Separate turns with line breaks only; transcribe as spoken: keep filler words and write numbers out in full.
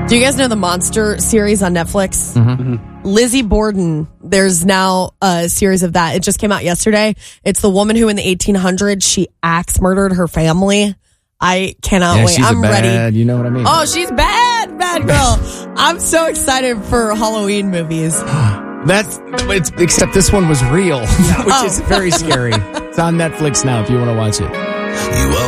Do you guys know the Monster series on Netflix?
Mm-hmm.
Lizzie Borden, there's now a series of that. It just came out yesterday. It's the woman who in the eighteen hundreds, she axe murdered her family. I cannot
yeah,
wait.
She's
I'm
a bad,
ready.
You know what I mean?
Oh, she's bad, bad girl. I'm so excited for Halloween movies.
That's it's, except this one was real, which
Oh.
is very scary. It's on Netflix now if you want to watch it.
You